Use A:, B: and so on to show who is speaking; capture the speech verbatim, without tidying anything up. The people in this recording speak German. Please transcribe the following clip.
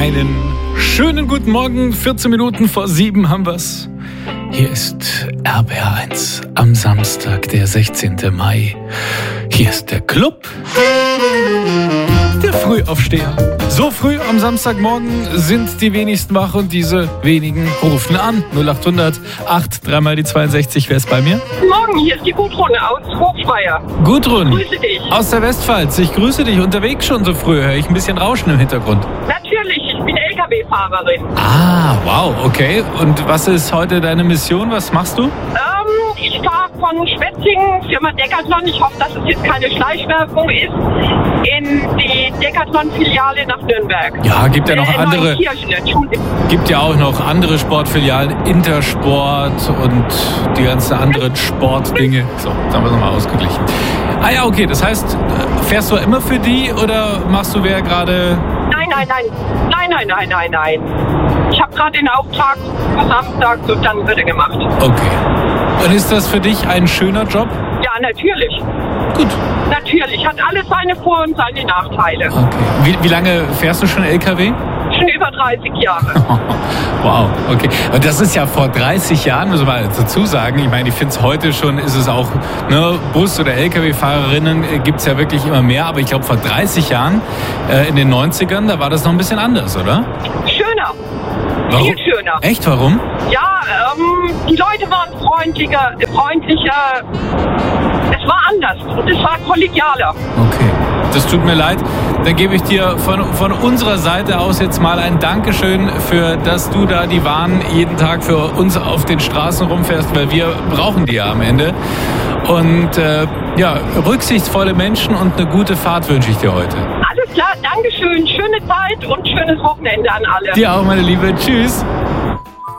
A: Einen schönen guten Morgen, vierzehn Minuten vor sieben haben wir's. Hier ist R B R eins am Samstag, der sechzehnten Mai. Hier ist der Club der Frühaufsteher. So früh am Samstagmorgen sind die wenigsten wach und diese wenigen rufen an. null acht hundert acht, dreimal die zweiundsechzig. Wer ist bei mir?
B: Guten Morgen, hier ist die Gudrun aus Hochspeyer.
A: Gudrun.
B: Grüße dich.
A: Aus der Westpfalz. Ich grüße dich. Unterwegs schon so früh. Höre ich ein bisschen Rauschen im Hintergrund.
B: Natürlich, ich bin L K W-Fahrerin.
A: Ah, wow, okay. Und was ist heute deine Mission? Was machst du?
B: Ähm, ich fahre von Schwetzingen, Firma Decathlon, ich hoffe, dass es jetzt keine Schleichwerbung ist, in die Decathlon-Filiale nach Nürnberg.
A: Ja, gibt ja noch
B: äh,
A: andere.
B: Neunkirchen, Entschuldigung.
A: Gibt ja auch noch andere Sportfilialen, Intersport und die ganzen anderen Sportdinge. So, jetzt haben wir es nochmal ausgeglichen. Ah ja, okay, das heißt, fährst du immer für die oder machst du wer gerade...
B: Nein, nein, nein, nein, nein, nein, nein, nein. Ich habe gerade den Auftrag für Samstag, so dann wird er gemacht.
A: Okay. Und ist das für dich ein schöner Job?
B: Ja, natürlich.
A: Gut.
B: Natürlich, hat alles seine Vor- und seine Nachteile.
A: Okay. Wie, wie lange fährst du schon L K W?
B: Schon über dreißig Jahre.
A: Wow, okay. Und das ist ja vor dreißig Jahren, muss man dazu sagen. Ich meine, ich finde es heute schon, ist es auch, ne, Bus- oder L K W-Fahrerinnen äh, gibt es ja wirklich immer mehr. Aber ich glaube, vor dreißig Jahren, äh, in den neunzigern, da war das noch ein bisschen anders, oder?
B: Schöner.
A: Warum?
B: Viel schöner.
A: Echt, warum?
B: Ja, ähm, die Leute waren freundlicher, freundlicher. Es war anders und es war kollegialer.
A: Okay, das tut mir leid. Dann gebe ich dir von, von unserer Seite aus jetzt mal ein Dankeschön für, dass du da die Waren jeden Tag für uns auf den Straßen rumfährst, weil wir brauchen die ja am Ende. Und äh, ja, rücksichtsvolle Menschen und eine gute Fahrt wünsche ich dir heute.
B: Alles klar, Dankeschön, schöne Zeit und schönes Wochenende an alle.
A: Dir auch, meine Liebe. Tschüss.